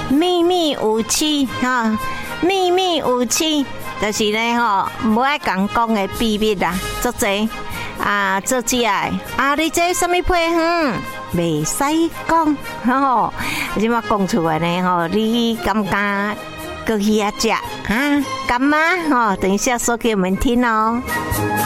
秘密武器哈，秘密武器就是咧吼，无爱讲讲的秘密啦，足济啊，做只的啊，你这什么配方？袂使讲吼，即马讲出来呢吼，你感觉搁去遐食啊？干嘛吼？等一下说给我们听哦。